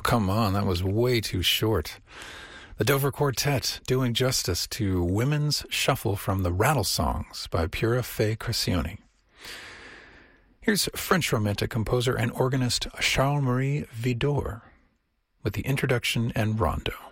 come on, that was way too short. The Dover Quartet doing justice to Women's Shuffle from the Rattle Songs by Pura Fé Crescione. Here's French Romantic composer and organist Charles-Marie Widor with the introduction and rondo.